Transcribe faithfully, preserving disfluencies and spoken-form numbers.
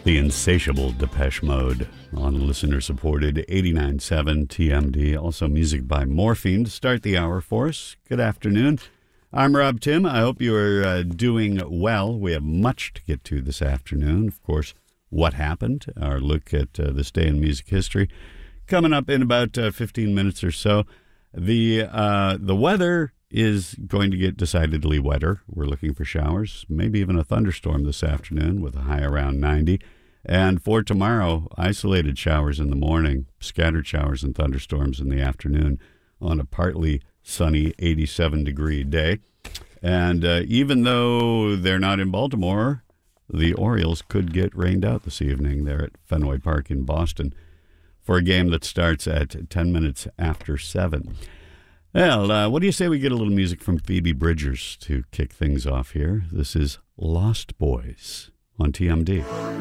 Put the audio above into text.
The insatiable Depeche Mode on listener-supported eighty-nine point seven T M D. Also music by Morphine to start the hour for us. Good afternoon. I'm Rob Tim. I hope you are uh, doing well. We have much to get to this afternoon. Of course, what happened, our look at uh, this day in music history. Coming up in about uh, fifteen minutes or so. The uh, the weather is going to get decidedly wetter. We're looking for showers, maybe even a thunderstorm this afternoon with a high around ninety. And for tomorrow, isolated showers in the morning, scattered showers and thunderstorms in the afternoon on a partly sunny eighty-seven degree day. And uh, even though they're not in Baltimore, the Orioles could get rained out this evening there at Fenway Park in Boston for a game that starts at ten minutes after seven. Well, uh, what do you say we get a little music from Phoebe Bridgers to kick things off here? This is Lost Boys on T M D.